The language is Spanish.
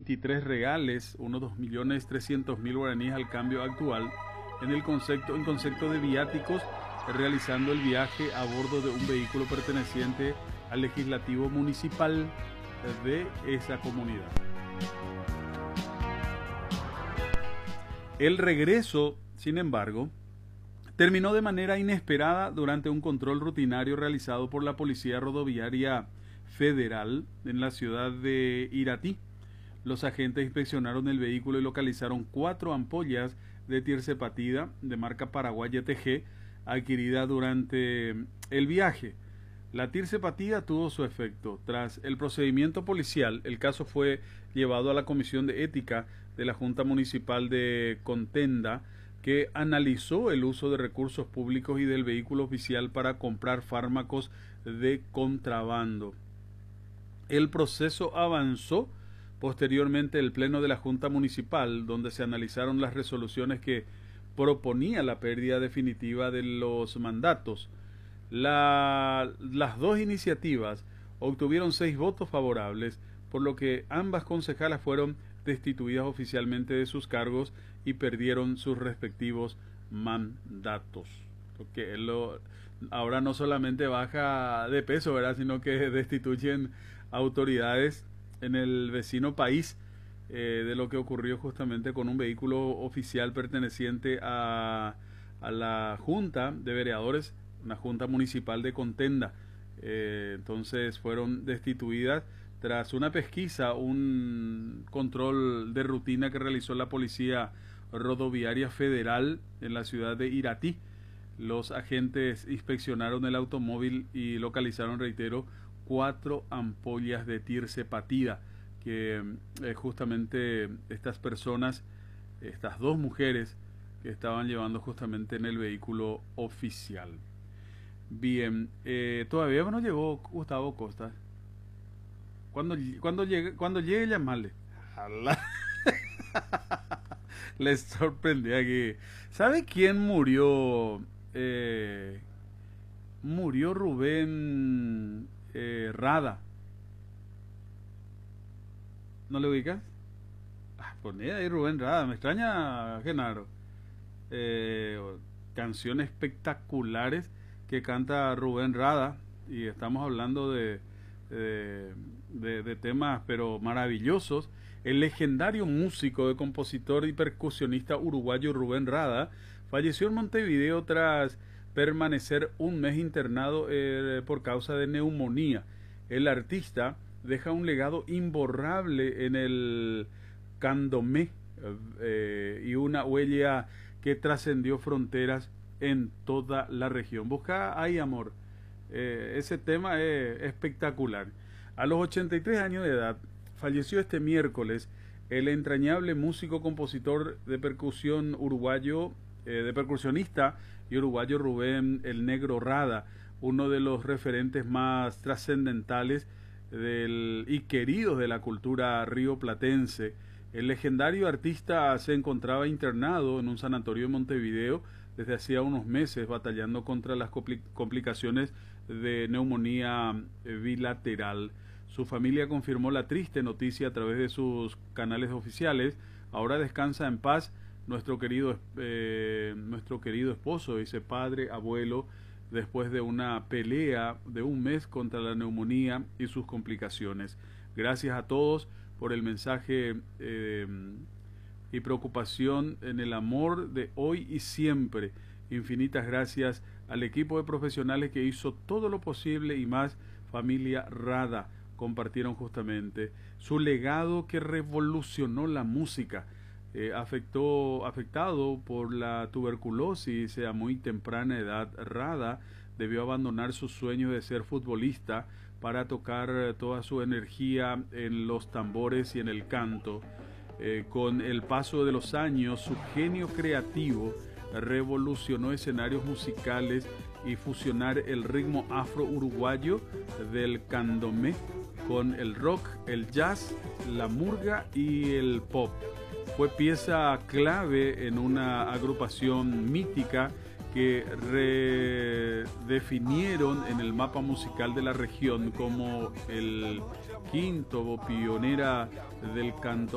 23 reales, unos 2.300.000 guaraníes al cambio actual, en concepto de viáticos, realizando el viaje a bordo de un vehículo perteneciente al legislativo municipal de esa comunidad. El regreso, sin embargo, terminó de manera inesperada durante un control rutinario realizado por la Policía Rodoviaria Federal en la ciudad de Iratí. Los agentes inspeccionaron el vehículo y localizaron 4 ampollas de tirzepatida de marca paraguaya TG adquirida durante el viaje. La tirzepatida tuvo su efecto. Tras el procedimiento policial, el caso fue llevado a la Comisión de Ética de la Junta Municipal de Contenda, que analizó el uso de recursos públicos y del vehículo oficial para comprar fármacos de contrabando. El proceso avanzó posteriormente el Pleno de la Junta Municipal, donde se analizaron las resoluciones que proponía la pérdida definitiva de los mandatos. Las dos iniciativas obtuvieron 6 votos favorables, por lo que ambas concejalas fueron destituidas oficialmente de sus cargos y perdieron sus respectivos mandatos. Porque ahora no solamente baja de peso, ¿verdad?, sino que destituyen autoridades en el vecino país, de lo que ocurrió justamente con un vehículo oficial perteneciente a la Junta de Vereadores, una Junta Municipal de Contenda. Entonces fueron destituidas tras una pesquisa, un control de rutina que realizó la Policía Rodoviaria Federal en la ciudad de Iratí. Los agentes inspeccionaron el automóvil y localizaron, reitero, 4 ampollas de tirzepatida que justamente estas personas, estas 2 mujeres que estaban llevando justamente en el vehículo oficial. Bien, todavía no llegó Gustavo Costa. Cuando llegue llamarle. Les sorprendí aquí. ¿Sabe quién murió? Murió Rubén Rada. ¿No le ubicas? Ponía ahí Rubén Rada. Me extraña, Genaro. Canciones espectaculares que canta Rubén Rada. Y estamos hablando de temas pero maravillosos. El legendario músico, compositor y percusionista uruguayo Rubén Rada falleció en Montevideo tras permanecer un mes internado por causa de neumonía. El artista deja un legado imborrable en el candomé y una huella que trascendió fronteras en toda la región. Busca ahí, amor. Ese tema es espectacular. A los 83 años de edad falleció este miércoles el entrañable músico, compositor de percusión uruguayo, de percusionista y uruguayo Rubén el Negro Rada, uno de los referentes más trascendentales y queridos de la cultura rioplatense. El legendario artista se encontraba internado en un sanatorio de Montevideo desde hacía unos meses, batallando contra las complicaciones de neumonía bilateral. Su familia confirmó la triste noticia a través de sus canales oficiales. Ahora descansa en paz nuestro querido esposo, dice, padre, abuelo, después de una pelea de un mes contra la neumonía y sus complicaciones. Gracias a todos por el mensaje y preocupación en el amor de hoy y siempre. Infinitas gracias al equipo de profesionales que hizo todo lo posible y más. Familia Rada compartieron justamente su legado que revolucionó la música. Afectado por la tuberculosis a muy temprana edad, Rada debió abandonar su sueño de ser futbolista para tocar toda su energía en los tambores y en el canto. Con el paso de los años, su genio creativo revolucionó escenarios musicales y fusionar el ritmo afro-uruguayo del candomé con el rock, el jazz, la murga y el pop. Fue pieza clave en una agrupación mítica que redefinieron en el mapa musical de la región como el quinto pionera del canto